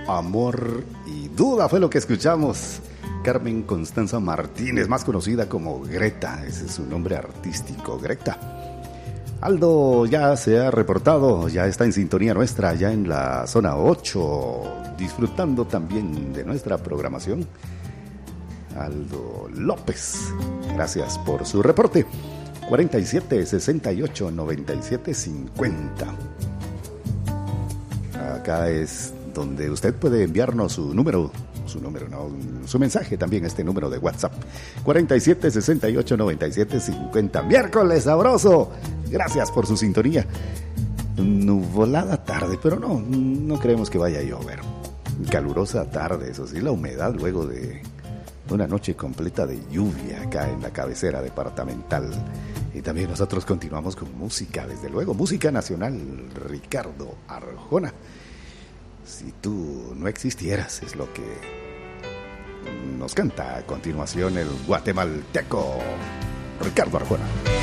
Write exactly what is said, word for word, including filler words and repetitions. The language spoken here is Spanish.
Amor y Duda fue lo que escuchamos. Carmen Constanza Martínez, más conocida como Greta, ese es su nombre artístico, Greta. Aldo ya se ha reportado, ya está en sintonía nuestra, ya en la zona ocho, disfrutando también de nuestra programación. Aldo López, gracias por su reporte. cuarenta y siete, sesenta y ocho, noventa y siete, cincuenta. Acá es donde usted puede enviarnos su número, su número, no, su mensaje también, este número de WhatsApp. cuarenta y siete, sesenta y ocho, noventa y siete, cincuenta. Miércoles sabroso. Gracias por su sintonía. Nuvolada tarde, pero no, no creemos que vaya a llover. Calurosa tarde, eso sí, la humedad luego de una noche completa de lluvia acá en la cabecera departamental. Y también nosotros continuamos con música, desde luego, música nacional. Ricardo Arjona. Si tú no existieras, es lo que nos canta a continuación el guatemalteco Ricardo Arjona.